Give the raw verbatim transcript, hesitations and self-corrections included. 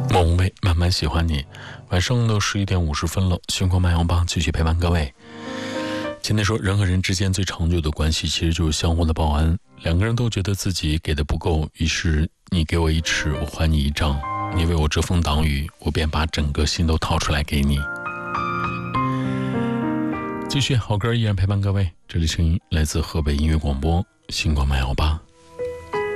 莫文蔚慢慢喜欢你。晚上都十一点五十分了，星光慢摇吧继续陪伴各位。今天说，人和人之间最长久的关系其实就是相互的报恩。两个人都觉得自己给的不够，于是你给我一尺，我还你一丈，你为我遮风挡雨，我便把整个心都掏出来给你。继续好歌依然陪伴各位，这里声音来自河北音乐广播星光慢摇吧。